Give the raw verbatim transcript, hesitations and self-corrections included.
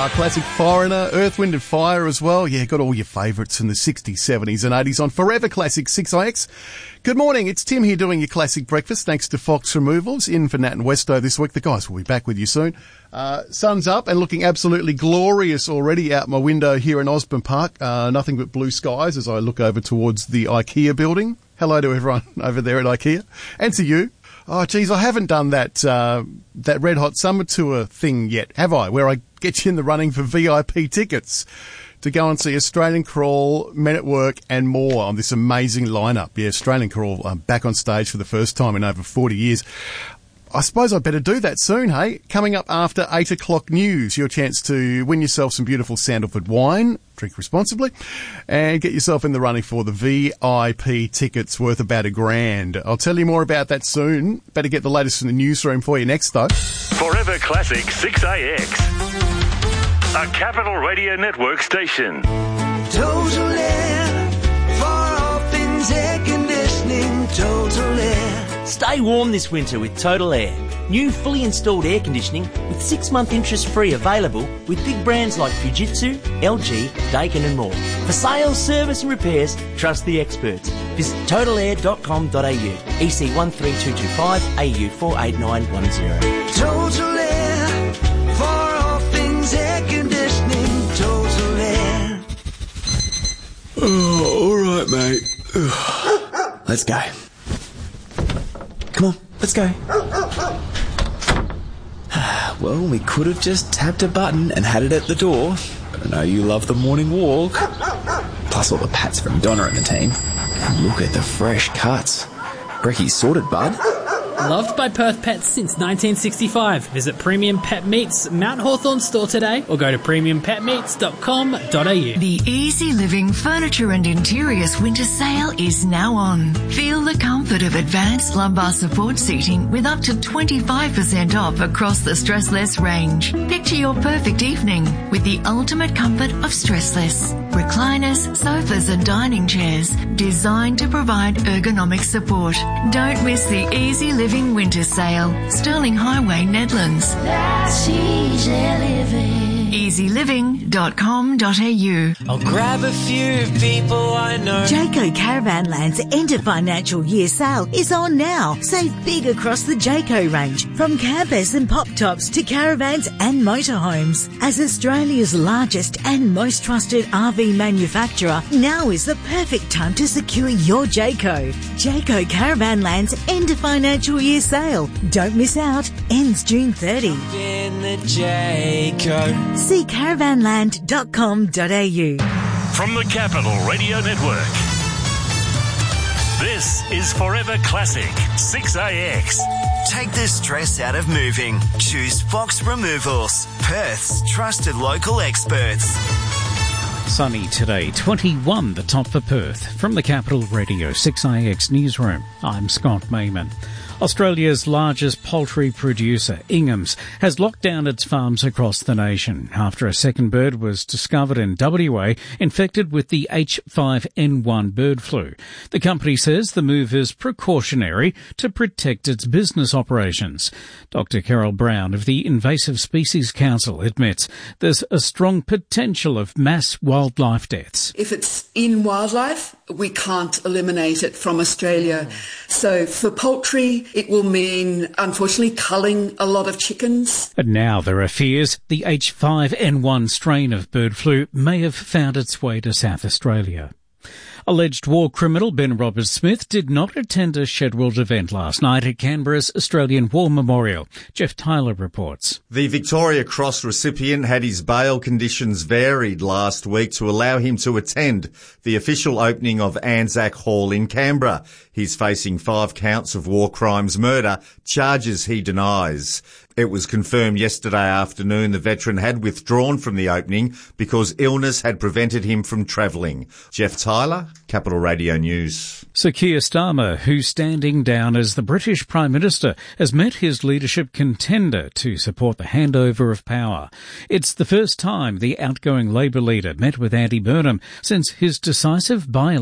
Ah, classic Foreigner, Earth, Wind and Fire as well. Yeah, got all your favourites in the sixties, seventies and eighties on Forever Classic six I X. Good morning, it's Tim here doing your classic breakfast thanks to Fox Removals in for Nat and Westo this week. The guys will be back with you soon. Uh, sun's up and looking absolutely glorious already out my window here in Osborne Park. Uh, nothing but blue skies as I look over towards the IKEA building. Hello to everyone over there at IKEA. And to you. Oh, geez, I haven't done that uh, that Red Hot Summer Tour thing yet, have I? Where I get you in the running for V I P tickets to go and see Australian Crawl, Men at Work and more on this amazing lineup. Yeah, Australian Crawl um, back on stage for the first time in over forty years. I suppose I'd better do that soon, hey? Coming up after eight o'clock news, your chance to win yourself some beautiful Sandalford wine, drink responsibly, and get yourself in the running for the V I P tickets worth about a grand. I'll tell you more about that soon. Better get the latest from the newsroom for you next, though. Forever Classic six A X, a Capital Radio Network station. Total Air, for all things air conditioning, Total Air. Stay warm this winter with Total Air. New fully installed air conditioning with six-month interest-free available with big brands like Fujitsu, L G, Daikin and more. For sales, service and repairs, trust the experts. Visit total air dot com dot a u, E C one three two two five, A U four eight nine one zero. Total Air, for all things air conditioning, Total Air. Oh, all right, mate. Let's go. Come on, let's go. Well, we could have just tapped a button and had it at the door. But I know you love the morning walk. Plus all the pats from Donna and the team. And look at the fresh cuts. Brecky's sorted, bud. Loved by Perth Pets since nineteen sixty-five. Visit Premium Pet Meats Mount Hawthorn store today or go to premium pet meats dot com dot a u. The Easy Living Furniture and Interiors winter sale is now on. Feel the comfort of advanced lumbar support seating with up to twenty-five percent off across the Stressless range. Picture your perfect evening with the ultimate comfort of Stressless. Recliners, sofas and dining chairs designed to provide ergonomic support. Don't miss the Easy Living Winter Sale. Sterling Highway, Nedlands. That's easy living. easy living dot com dot a u. I'll grab a few people I know. Jayco Caravanland's end of financial year sale is on now. Save big across the Jayco range, from campers and pop tops to caravans and motorhomes. As Australia's largest and most trusted R V manufacturer, now is the perfect time to secure your Jayco. Jayco Caravanland's end of financial year sale. Don't miss out. Ends June thirtieth. In the Jayco. See caravanland dot com dot a u. From the Capital Radio Network, this is Forever Classic six A X. Take the stress out of moving. Choose Fox Removals, Perth's trusted local experts. Sunny today, twenty-one the top for Perth. From the Capital Radio six A X newsroom, I'm Scott Mayman. Australia's largest poultry producer, Ingham's, has locked down its farms across the nation after a second bird was discovered in W A infected with the H five N one bird flu. The company says the move is precautionary to protect its business operations. Doctor Carol Brown of the Invasive Species Council admits there's a strong potential of mass wildlife deaths. If it's in wildlife, we can't eliminate it from Australia. So for poultry, it will mean, unfortunately, culling a lot of chickens. But now there are fears the H five N one strain of bird flu may have found its way to South Australia. Alleged war criminal Ben Roberts-Smith did not attend a scheduled event last night at Canberra's Australian War Memorial. Jeff Tyler reports. The Victoria Cross recipient had his bail conditions varied last week to allow him to attend the official opening of Anzac Hall in Canberra. He's facing five counts of war crimes murder, charges he denies. It was confirmed yesterday afternoon the veteran had withdrawn from the opening because illness had prevented him from travelling. Jeff Tyler, Capital Radio News. Sir Keir Starmer, who's standing down as the British Prime Minister, has met his leadership contender to support the handover of power. It's the first time the outgoing Labour leader met with Andy Burnham since his decisive by